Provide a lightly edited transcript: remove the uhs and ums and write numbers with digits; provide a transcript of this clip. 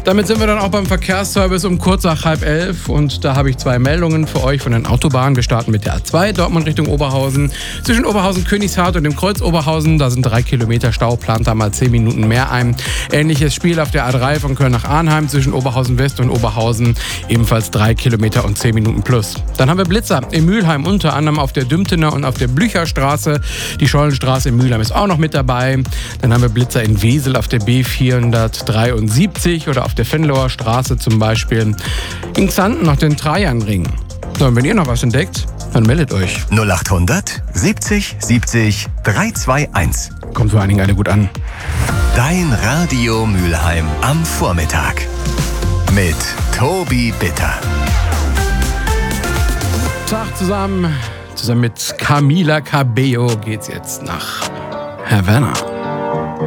Damit sind wir dann auch beim Verkehrsservice um kurz nach 10:30 und da habe ich 2 Meldungen für euch von den Autobahnen. Wir starten mit der A2 Dortmund Richtung Oberhausen. Zwischen Oberhausen-Königshardt und dem Kreuz Oberhausen, da sind 3 Kilometer Stau, plant da mal 10 Minuten mehr ein. Ähnliches Spiel auf der A3 von Köln nach Arnheim zwischen Oberhausen West und Oberhausen, ebenfalls 3 Kilometer und 10 Minuten plus. Dann haben wir Blitzer in Mülheim, unter anderem auf der Dümtener und auf der Blücherstraße. Die Schollenstraße in Mülheim ist auch noch mit dabei. Dann haben wir Blitzer in Wesel auf der B473 oder auf der Venloer Straße zum Beispiel. In Xanten noch den Trajanring. So, und wenn ihr noch was entdeckt, dann meldet euch. 0800 70 70 321. Kommt für einigen alle gut an. Dein Radio Mülheim am Vormittag. Mit Tobi Bitter. Tag zusammen mit Camila Cabello geht's jetzt nach Havanna.